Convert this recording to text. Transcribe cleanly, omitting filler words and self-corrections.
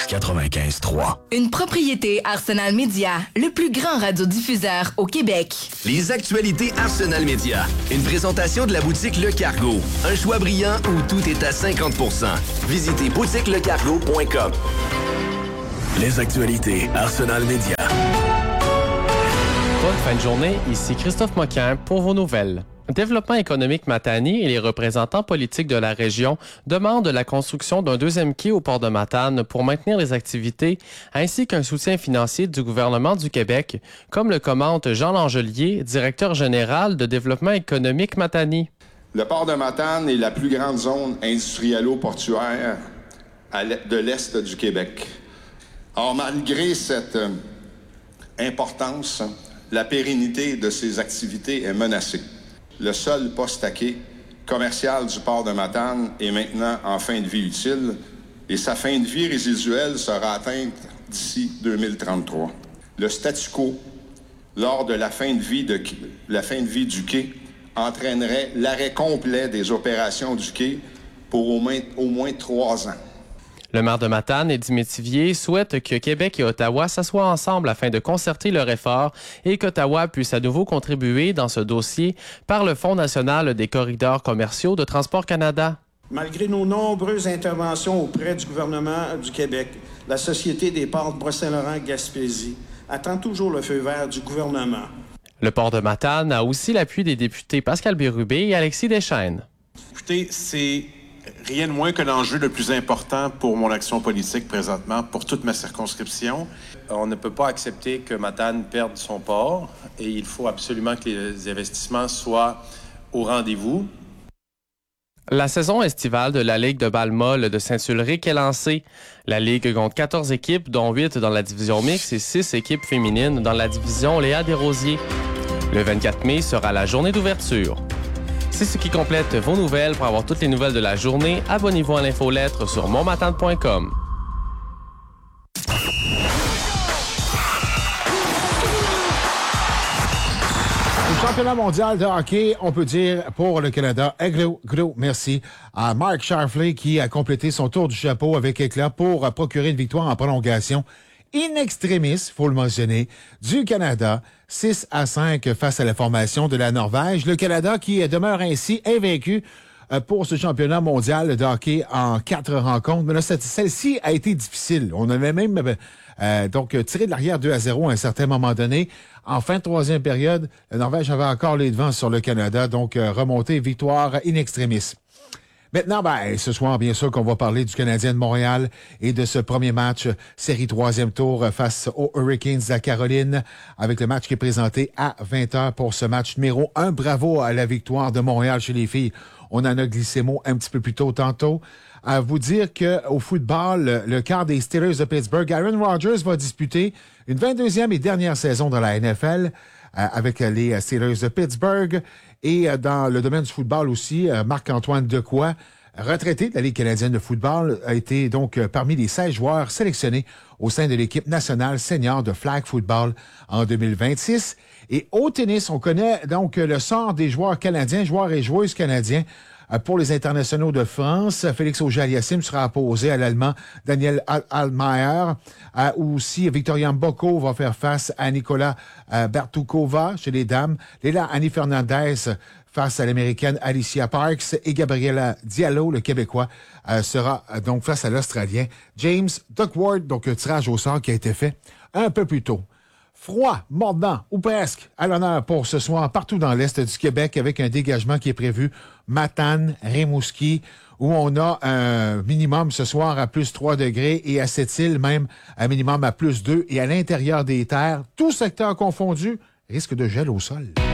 95.3. Une propriété Arsenal Média, le plus grand radiodiffuseur au Québec. Les actualités Arsenal Média. Une présentation de la boutique Le Cargo. Un choix brillant où tout est à 50%. Visitez boutiquelecargo.com. Les actualités Arsenal Média. Bonne fin de journée, ici Christophe Moquin pour vos nouvelles. Développement économique Matane et les représentants politiques de la région demandent la construction d'un deuxième quai au port de Matane pour maintenir les activités ainsi qu'un soutien financier du gouvernement du Québec, comme le commente Jean Langelier, directeur général de développement économique Matane. Le port de Matane est la plus grande zone industriello-portuaire de l'Est du Québec. Or, malgré cette importance, la pérennité de ces activités est menacée. Le seul poste à quai commercial du port de Matane est maintenant en fin de vie utile et sa fin de vie résiduelle sera atteinte d'ici 2033. Le statu quo, lors de la fin de vie du quai, entraînerait l'arrêt complet des opérations du quai pour au moins 3 ans. Le maire de Matane, Eddie Métivier, souhaite que Québec et Ottawa s'assoient ensemble afin de concerter leurs efforts et qu'Ottawa puisse à nouveau contribuer dans ce dossier par le Fonds national des corridors commerciaux de Transport Canada. Malgré nos nombreuses interventions auprès du gouvernement du Québec, la Société des ports de Bras-Saint-Laurent-Gaspésie attend toujours le feu vert du gouvernement. Le port de Matane a aussi l'appui des députés Pascal Bérubé et Alexis Deschênes. Écoutez, c'est rien de moins que l'enjeu le plus important pour mon action politique présentement, pour toute ma circonscription. On ne peut pas accepter que Matane perde son port et il faut absolument que les investissements soient au rendez-vous. La saison estivale de la Ligue de balle molle de Saint-Ulrich est lancée. La Ligue compte 14 équipes, dont 8 dans la division mixte et 6 équipes féminines dans la division Léa Desrosiers. Le 24 mai sera la journée d'ouverture. C'est ce qui complète vos nouvelles. Pour avoir toutes les nouvelles de la journée, abonnez-vous à l'infolettre sur montmatane.com. Le championnat mondial de hockey, on peut dire, pour le Canada. Un gros merci à Mark Schlafly qui a complété son tour du chapeau avec éclat pour procurer une victoire en prolongation. In extremis, faut le mentionner, du Canada, 6-5 face à la formation de la Norvège. Le Canada qui demeure ainsi invaincu pour ce championnat mondial de hockey en 4 rencontres. Mais là, celle-ci a été difficile. On avait même tiré de l'arrière 2-0 à un certain moment donné. En fin de troisième période, la Norvège avait encore les devants sur le Canada, donc remontée, victoire in extremis. Maintenant, ce soir, bien sûr, qu'on va parler du Canadien de Montréal et de ce premier match, série 3e tour face aux Hurricanes de la Caroline, avec le match qui est présenté à 20h pour ce match numéro 1. Bravo à la victoire de Montréal chez les filles. On en a glissé mot un petit peu plus tôt tantôt. À vous dire qu'au football, le quart des Steelers de Pittsburgh, Aaron Rodgers va disputer une 22e et dernière saison dans la NFL avec les Steelers de Pittsburgh. Et dans le domaine du football aussi, Marc-Antoine Dequoy, retraité de la Ligue canadienne de football, a été donc parmi les 16 joueurs sélectionnés au sein de l'équipe nationale senior de flag football en 2026. Et au tennis, on connaît donc le sort des joueurs canadiens, joueurs et joueuses canadiens. Pour les internationaux de France, Félix Auger-Aliassime sera opposé à l'Allemand Daniel Altmaier. Aussi, Victoria Mboko va faire face à Nicolas Bertukova chez les dames. Léla Annie Fernandez face à l'Américaine Alicia Parks. Et Gabriela Diallo, le Québécois, sera donc face à l'Australien James Duckworth. Donc, un tirage au sort qui a été fait un peu plus tôt. Froid, mordant, ou presque, à l'honneur pour ce soir partout dans l'Est du Québec avec un dégagement qui est prévu Matane, Rimouski, où on a un minimum ce soir à plus 3 degrés et à Sept-Îles même un minimum à plus 2 et à l'intérieur des terres, tout secteur confondu, risque de gel au sol.